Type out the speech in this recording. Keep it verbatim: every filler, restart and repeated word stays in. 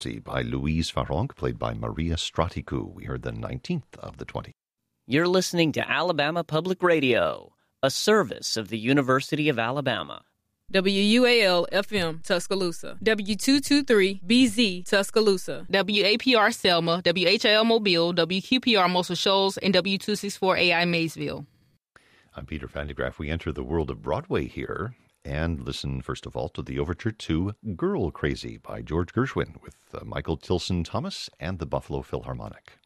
by Louise Farronc, played by Maria Straticu. We heard the nineteenth of the twenty. You're listening to Alabama Public Radio, a service of the University of Alabama. W U A L F M Tuscaloosa, W two twenty-three B Z Tuscaloosa, W A P R Selma, W H I L Mobile, W Q P R Muscle Shoals, and W two sixty-four A I Maysville. I'm Peter Vandegraff. We enter the world of Broadway here and listen, first of all, to the overture to Girl Crazy by George Gershwin with uh, Michael Tilson Thomas and the Buffalo Philharmonic.